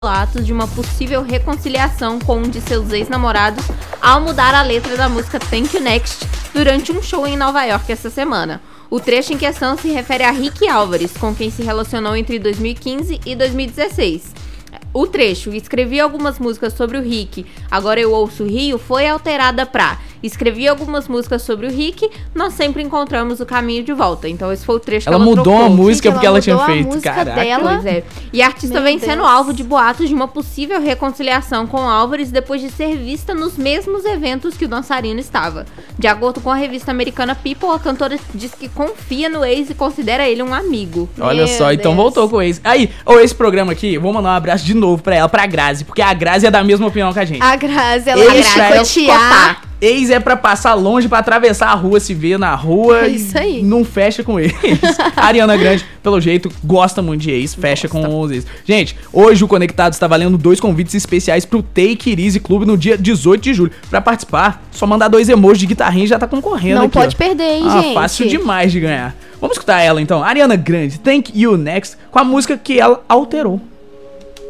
boatos de uma possível reconciliação com um de seus ex-namorados ao mudar a letra da música Thank You Next durante um show em Nova York essa semana. O trecho em questão se refere a Rick Álvares, com quem se relacionou entre 2015 e 2016. O trecho, escrevi algumas músicas sobre o Rick, agora eu ouço Rio, foi alterada pra escrevi algumas músicas sobre o Rick, nós sempre encontramos o caminho de volta. Então esse foi o trecho que ela mudou trocou. a música. Gente, porque ela tinha feito. A música Caraca. dela. Pois é. E a artista vem sendo alvo de boatos de uma possível reconciliação com Álvares depois de ser vista nos mesmos eventos que o dançarino estava. De acordo com a revista americana People, a cantora diz que confia no ex e considera ele um amigo. Olha só, então voltou com o ex. Aí, esse programa aqui, vou mandar um abraço de novo pra ela, pra Grazi, porque a Grazi é da mesma opinião que a gente. A Grazi, ela Ex ia pra ela chicotear. Ex é pra passar longe, pra atravessar a rua, se ver na rua. É isso aí. E não fecha com ex. A Ariana Grande, pelo jeito, gosta muito de ex, fecha com os ex. Gente, hoje o Conectado está valendo 2 convites especiais pro Take It Easy Club no dia 18 de julho. Pra participar, só mandar 2 emojis de guitarrinha e já tá concorrendo. Não aqui, pode perder, hein, gente? Fácil demais de ganhar. Vamos escutar ela então, Ariana Grande, Thank You Next, com a música que ela alterou.